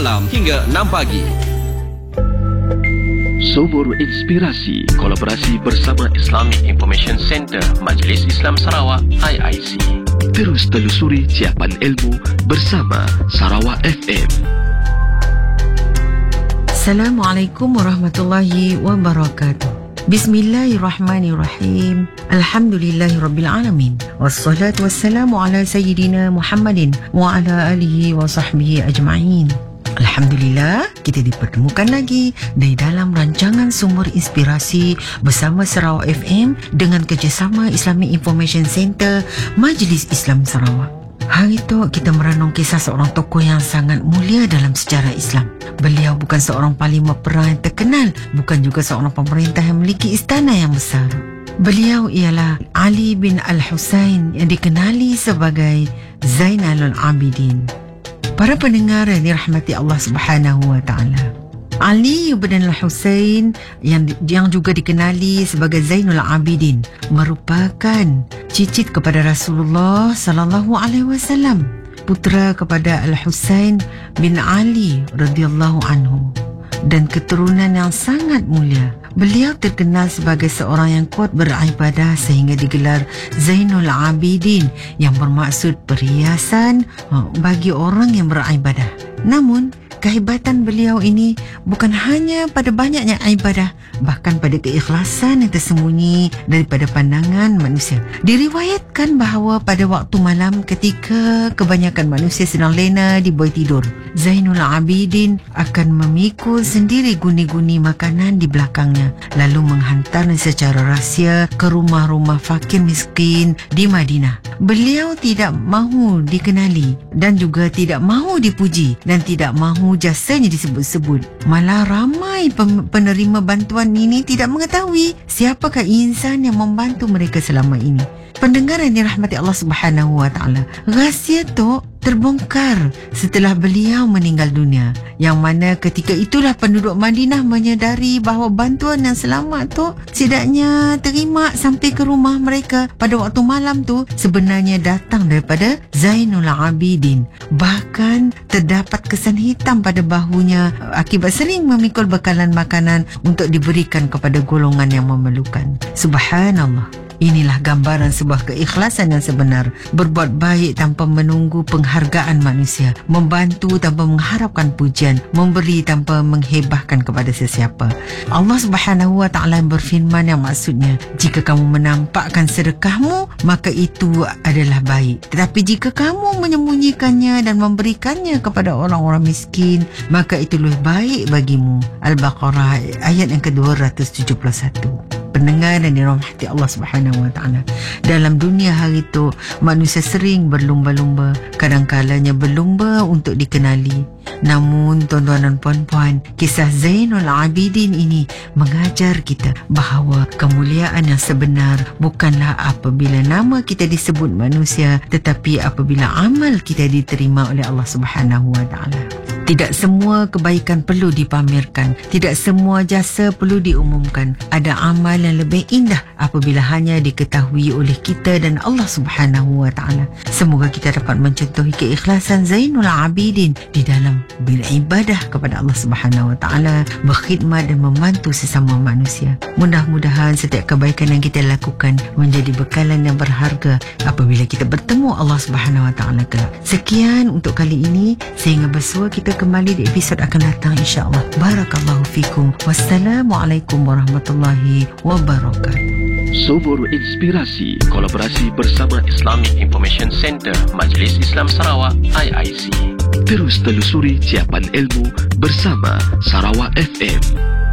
malam hingga 6 pagi. Sumur Inspirasi kolaborasi bersama Islamic Information Center Majlis Islam Sarawak IIC. Terus telusuri ciapan ilmu bersama Sarawak FM. Assalamualaikum warahmatullahi wabarakatuh. Bismillahirrahmanirrahim. Alhamdulillahirrabbilalamin. Wassalatu wassalamu ala Sayyidina Muhammadin wa ala alihi wa sahbihi ajma'in. Alhamdulillah, kita dipertemukan lagi dari dalam rancangan Sumber Inspirasi bersama Sarawak FM dengan kerjasama Islamic Information Center Majlis Islam Sarawak. Hari itu kita merenung kisah seorang tokoh yang sangat mulia dalam sejarah Islam. Beliau bukan seorang panglima perang yang terkenal, bukan juga seorang pemerintah yang memiliki istana yang besar. Beliau ialah Ali bin Al-Husain yang dikenali sebagai Zainal Abidin. Para pendengar yang dirahmati Allah Subhanahu wa taala, Ali bin Al-Husain yang juga dikenali sebagai Zainul Abidin merupakan cicit kepada Rasulullah sallallahu alaihi wasallam, putera kepada Al-Husain bin Ali radhiyallahu anhu, dan keturunan yang sangat mulia. Beliau terkenal sebagai seorang yang kuat beribadah sehingga digelar Zainul Abidin yang bermaksud perhiasan bagi orang yang beribadah. Namun, kehebatan beliau ini bukan hanya pada banyaknya ibadah, bahkan pada keikhlasan yang tersembunyi daripada pandangan manusia. Diriwayatkan bahawa pada waktu malam ketika kebanyakan manusia sedang lena di bawah tidur, Zainul Abidin akan memikul sendiri guni-guni makanan di belakangnya, lalu menghantarnya secara rahsia ke rumah-rumah fakir miskin di Madinah. Beliau tidak mahu dikenali dan juga tidak mahu dipuji dan tidak mahu jasanya disebut-sebut. Malah ramai penerima bantuan ini tidak mengetahui siapakah insan yang membantu mereka selama ini. Pendengar yang dirahmati Allah Subhanahu wa taala, rahsia tu terbongkar setelah beliau meninggal dunia, yang mana ketika itulah penduduk Madinah menyedari bahawa bantuan yang selamat tu setidaknya terima sampai ke rumah mereka pada waktu malam tu sebenarnya datang daripada Zainul Abidin. Bahkan terdapat kesan hitam pada bahunya akibat sering memikul bekalan makanan untuk diberikan kepada golongan yang memerlukan. Subhanallah. Inilah gambaran sebuah keikhlasan yang sebenar. Berbuat baik tanpa menunggu penghargaan manusia, membantu tanpa mengharapkan pujian, memberi tanpa menghebahkan kepada sesiapa. Allah Subhanahu wa taala berfirman yang maksudnya, jika kamu menampakkan sedekahmu, maka itu adalah baik. Tetapi jika kamu menyembunyikannya dan memberikannya kepada orang-orang miskin, maka itu lebih baik bagimu. Al-Baqarah ayat yang ke-271. Pendengar dan dirahmati Allah Subhanahu wa taala, dalam dunia hari itu manusia sering berlumba-lumba, kadang-kalanya berlumba untuk dikenali. Namun tuan-tuan dan puan-puan, kisah Zainul Abidin ini mengajar kita bahawa kemuliaan yang sebenar bukanlah apabila nama kita disebut manusia, tetapi apabila amal kita diterima oleh Allah Subhanahu wa taala. Tidak semua kebaikan perlu dipamerkan, tidak semua jasa perlu diumumkan. Ada amal yang lebih indah apabila hanya diketahui oleh kita dan Allah Subhanahu wa taala. Semoga kita dapat mencontohi keikhlasan Zainul Abidin di dalam beribadah kepada Allah Subhanahu wa taala, berkhidmat dan membantu sesama manusia. Mudah-mudahan setiap kebaikan yang kita lakukan menjadi bekalan yang berharga apabila kita bertemu Allah Subhanahu wa taala kelak. Sekian untuk kali ini, sehingga bersua kita kembali di episod akan datang insya-Allah. Barakallahu fikum. Wassalamualaikum warahmatullahi wabarakatuh. Sumur Inspirasi kolaborasi bersama Islamic Information Center Majlis Islam Sarawak IIC. Terus telusuri ciapan ilmu bersama Sarawak FM.